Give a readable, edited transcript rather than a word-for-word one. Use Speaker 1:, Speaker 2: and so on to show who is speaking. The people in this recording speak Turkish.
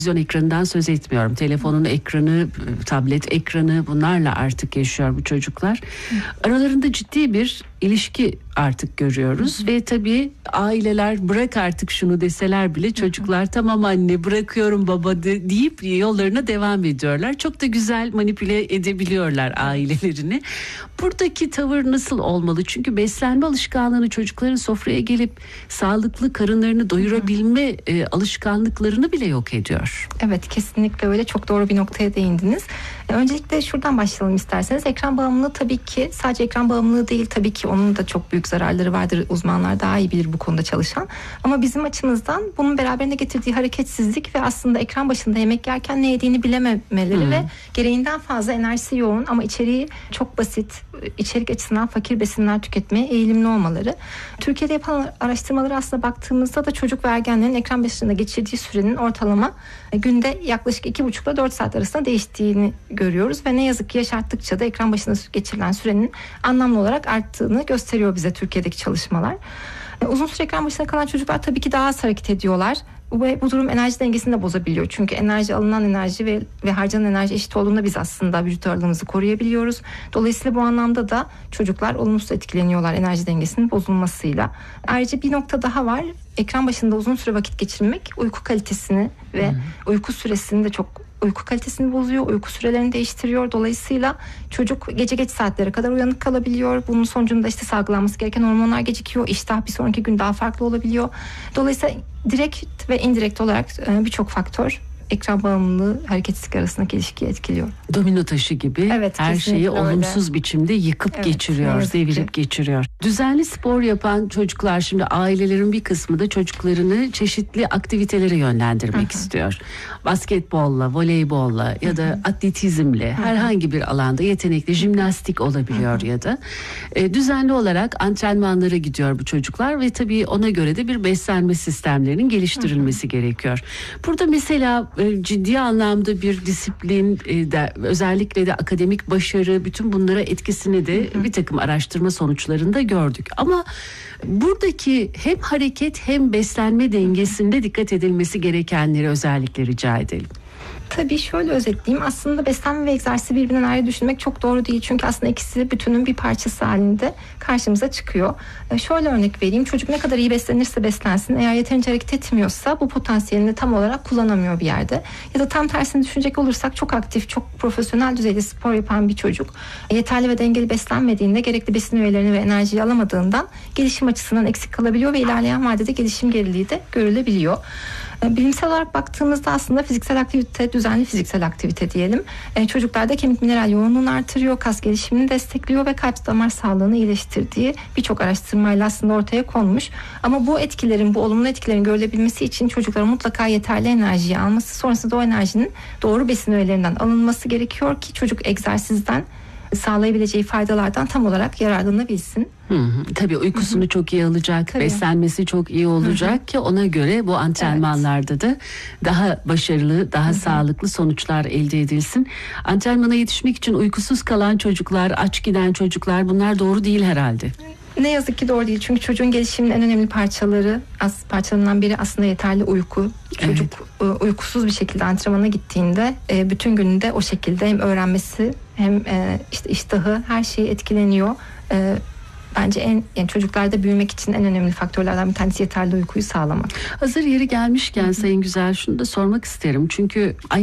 Speaker 1: Televizyon ekranından söz etmiyorum. Telefonun ekranı, tablet ekranı, bunlarla artık yaşıyor bu çocuklar. Aralarında ciddi bir ilişki artık görüyoruz ve tabii aileler bırak artık şunu deseler bile çocuklar tamam anne bırakıyorum baba deyip yollarına devam ediyorlar. Çok da güzel manipüle edebiliyorlar ailelerini. Buradaki tavır nasıl olmalı? Çünkü beslenme alışkanlığını, çocukların sofraya gelip sağlıklı karınlarını doyurabilme alışkanlıklarını bile yok ediyor.
Speaker 2: Evet, kesinlikle öyle. Çok doğru bir noktaya değindiniz. Öncelikle şuradan başlayalım isterseniz. Ekran bağımlılığı tabii ki sadece ekran bağımlılığı değil, tabii ki onun da çok büyük zararları vardır. Uzmanlar daha iyi bilir bu konuda çalışan. Ama bizim açımızdan bunun beraberinde getirdiği hareketsizlik ve aslında ekran başında yemek yerken ne yediğini bilememeleri ve gereğinden fazla enerjisi yoğun ama içeriği çok basit, içerik açısından fakir besinler tüketmeye eğilimli olmaları. Türkiye'de yapılan araştırmalara aslında baktığımızda da çocuk ve ergenlerin ekran başında geçirdiği sürenin ortalama günde yaklaşık 2,5 ile 4 saat arasında değiştiğini görüyoruz ve ne yazık ki yaş arttıkça da ekran başında geçirilen sürenin anlamlı olarak arttığını gösteriyor bize Türkiye'deki çalışmalar. Uzun süre ekran başında kalan çocuklar tabii ki daha az hareket ediyorlar ve bu durum enerji dengesini de bozabiliyor. Çünkü alınan enerji ve harcanan enerji eşit olduğunda biz aslında vücut ağırlığımızı koruyabiliyoruz. Dolayısıyla bu anlamda da çocuklar olumsuz etkileniyorlar enerji dengesinin bozulmasıyla. Ayrıca bir nokta daha var. Ekran başında uzun süre vakit geçirmek uyku kalitesini ve uyku süresini de uyku kalitesini bozuyor, uyku sürelerini değiştiriyor. Dolayısıyla çocuk gece geç saatlere kadar uyanık kalabiliyor. Bunun sonucunda işte salgılanması gereken hormonlar gecikiyor. İştah bir sonraki gün daha farklı olabiliyor. Dolayısıyla direkt ve indirekt olarak birçok faktör ekran bağımlılığı hareketsizlik arasındaki ilişkiyi etkiliyor.
Speaker 1: Domino taşı gibi her şeyi olumsuz biçimde yıkıp geçiriyor, devirip geçiriyor. Düzenli spor yapan çocuklar, şimdi ailelerin bir kısmı da çocuklarını çeşitli aktivitelere yönlendirmek istiyor. Basketbolla, voleybolla ya da atletizmle herhangi bir alanda yetenekli, jimnastik olabiliyor ya da düzenli olarak antrenmanlara gidiyor bu çocuklar ve tabii ona göre de bir beslenme sistemlerinin geliştirilmesi gerekiyor. Burada mesela ciddi anlamda bir disiplin, özellikle de akademik başarı, bütün bunlara etkisini de bir takım araştırma sonuçlarında gördük. Ama buradaki hem hareket hem beslenme dengesinde dikkat edilmesi gerekenleri özellikle rica edelim.
Speaker 2: Tabii şöyle özetleyeyim. Aslında beslenme ve egzersizi birbirinden ayrı düşünmek çok doğru değil. Çünkü aslında ikisi bütünün bir parçası halinde karşımıza çıkıyor. Şöyle örnek vereyim. Çocuk ne kadar iyi beslenirse beslensin, eğer yeterince hareket etmiyorsa bu potansiyelini tam olarak kullanamıyor bir yerde. Ya da tam tersini düşünecek olursak çok aktif, çok profesyonel düzeyde spor yapan bir çocuk yeterli ve dengeli beslenmediğinde gerekli besin öğelerini ve enerjiyi alamadığından gelişim açısından eksik kalabiliyor ve ilerleyen vadede gelişim geriliği de görülebiliyor. Bilimsel olarak baktığımızda aslında fiziksel aktivite, düzenli fiziksel aktivite diyelim, çocuklarda kemik mineral yoğunluğunu artırıyor, kas gelişimini destekliyor ve kalp damar sağlığını iyileştirdiği birçok araştırmayla aslında ortaya konmuş. Ama bu olumlu etkilerin görülebilmesi için çocukların mutlaka yeterli enerjiyi alması, sonrasında o enerjinin doğru besin öğelerinden alınması gerekiyor ki çocuk egzersizden sağlayabileceği faydalardan tam olarak yararlanabilsin.
Speaker 1: Tabii uykusunu çok iyi alacak, beslenmesi çok iyi olacak ki ona göre bu antrenmanlarda da daha başarılı, daha sağlıklı sonuçlar elde edilsin. Antrenmana yetişmek için uykusuz kalan çocuklar, aç giden çocuklar, bunlar doğru değil herhalde.
Speaker 2: Ne yazık ki doğru değil. Çünkü çocuğun gelişiminin en önemli parçalarından biri aslında yeterli uyku. Çocuk uykusuz bir şekilde antrenmana gittiğinde bütün gününde o şekilde hem öğrenmesi hem işte iştahı, her şey etkileniyor. Bence çocuklarda büyümek için en önemli faktörlerden bir tanesi yeterli uykuyu sağlamak.
Speaker 1: Hazır yeri gelmişken Sayın Güzel, şunu da sormak isterim. Çünkü